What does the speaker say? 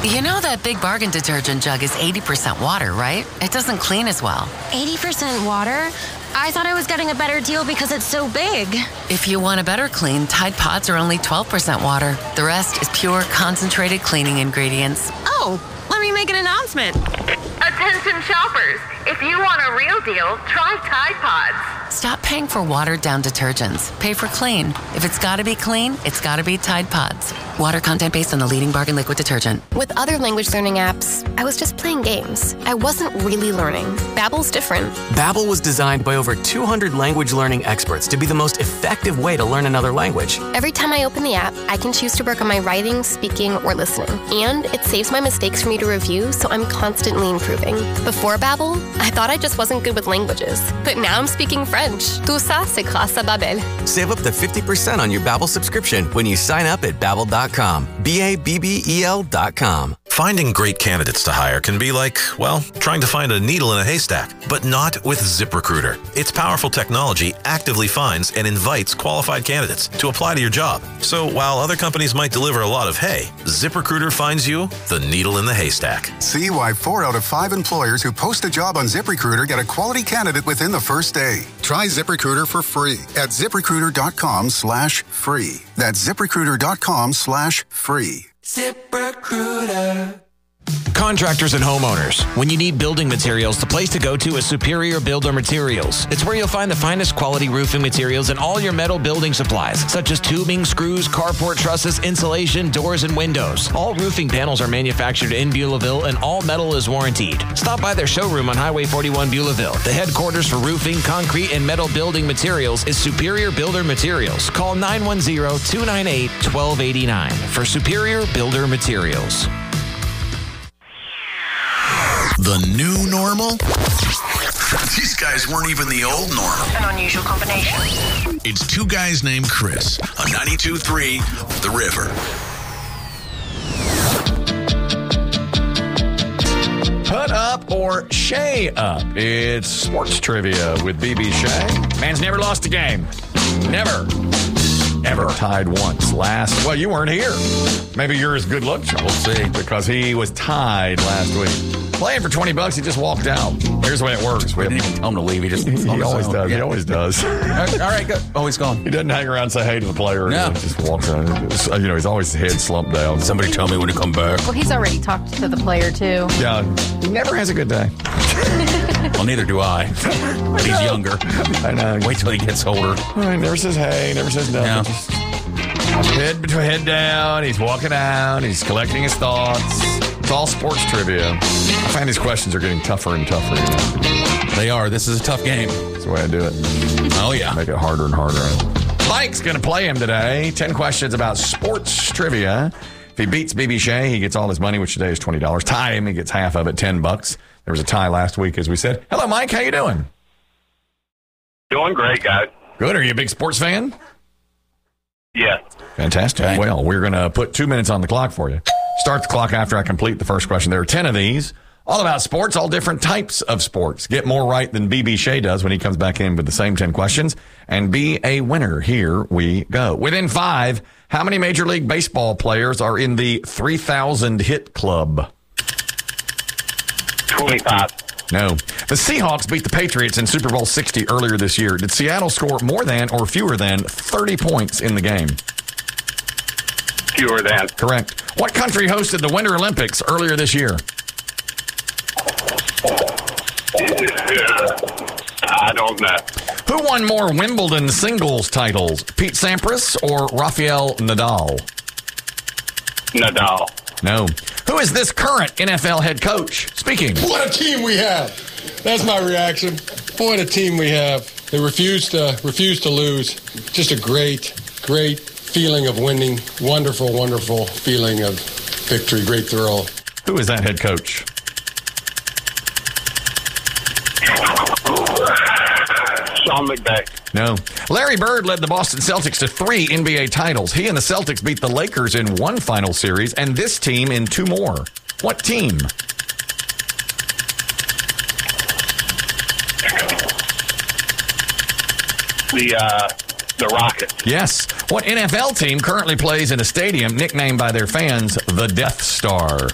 You know that Big Bargain detergent jug is 80% water, right? It doesn't clean as well. 80% water? I thought I was getting a better deal because it's so big. If you want a better clean, Tide Pods are only 12% water. The rest is pure, concentrated cleaning ingredients. Oh, let me make an announcement. Attention shoppers, if you want a real deal, try Tide Pods. Stop paying for watered-down detergents. Pay for clean. If it's gotta be clean, it's gotta be Tide Pods. Water content based on the leading bargain liquid detergent. With other language learning apps, I was just playing games. I wasn't really learning. Babbel's different. Babbel was designed by over 200 language learning experts to be the most effective way to learn another language. Every time I open the app, I can choose to work on my writing, speaking, or listening. And it saves my mistakes for me to review, so I'm constantly improving. Before Babbel, I thought I just wasn't good with languages. But now I'm speaking French. Tout ça, c'est grâce à Babbel. Save up to 50% on your Babbel subscription when you sign up at Babbel.com. Babbel.com. Finding great candidates to hire can be like, well, trying to find a needle in a haystack, but not with ZipRecruiter. Its powerful technology actively finds and invites qualified candidates to apply to your job. So while other companies might deliver a lot of hay, ZipRecruiter finds you the needle in the haystack. See why 4 out of 5 employers who post a job on ZipRecruiter get a quality candidate within the first day. Try ZipRecruiter for free at ZipRecruiter.com/free. That's ZipRecruiter.com/free. ZipRecruiter. Contractors and homeowners, when you need building materials, the place to go to is Superior Builder Materials. It's where you'll find the finest quality roofing materials and all your metal building supplies, such as tubing, screws, carport trusses, insulation, doors, and windows. All roofing panels are manufactured in Beulahville, and all metal is warrantied. Stop by thetheir showroom on Highway 41 Beulahville. The headquarters for roofing, concrete, and metal building materials is Superior Builder Materials. Call 910-298-1289 for Superior Builder Materials. The new normal? These guys weren't even the old normal. An unusual combination. It's two guys named Chris on 92.3 The River. Put up or Shay up. It's sports trivia with BB Shea. Man's never lost a game. Never. Ever. Tied once. Well, you weren't here. Maybe you're as good looking. We'll see. Because he was tied last week. Playing for $20, he just walked out. Here's the way it works. We didn't even tell him to leave. He just he always does. Yeah. He always does. All right, good. Oh, he's gone. He doesn't hang around and say hey to the player. No. He just walks out. You know, he's always head slumped down. Somebody tell me when to come back. Well, he's already talked to the player, too. Yeah. He never has a good day. Well, neither do I. But he's younger. I know. Wait till he gets older. He never says hey, never says nothing. No. Just head down. He's walking out. He's collecting his thoughts. It's all sports trivia. I find these questions are getting tougher and tougher. You know? They are. This is a tough game. That's the way I do it. Oh, yeah. Make it harder and harder. Mike's going to play him today. 10 questions about sports trivia. If he beats BB Shea, he gets all his money, which today is $20. Tie him, he gets half of it, $10. There was a tie last week, as we said. Hello, Mike. How you doing? Doing great, guys. Good. Are you a big sports fan? Yeah. Fantastic. Okay. Well, we're going to put 2 minutes on the clock for you. Start the clock after I complete the first question. There are 10 of these, all about sports, all different types of sports. Get more right than BB Shea does when he comes back in with the same 10 questions and be a winner. Here we go. Within 5, how many Major League Baseball players are in the 3,000 hit club? 25. No. The Seahawks beat the Patriots in Super Bowl 60 earlier this year. Did Seattle score more than or fewer than 30 points in the game? Fewer than. Correct. What country hosted the Winter Olympics earlier this year? I don't know. Who won more Wimbledon singles titles, Pete Sampras or Rafael Nadal? Nadal. No. Who is this current NFL head coach? Speaking. What a team we have. That's my reaction. What a team we have. They refuse to lose. Just a great feeling of winning. Wonderful, wonderful feeling of victory. Great thrill. Who is that head coach? Sean McVay. No. Larry Bird led the Boston Celtics to 3 NBA titles. He and the Celtics beat the Lakers in 1 final series and this team in 2 more. What team? The Rockets. Yes. What NFL team currently plays in a stadium nicknamed by their fans the Death Star?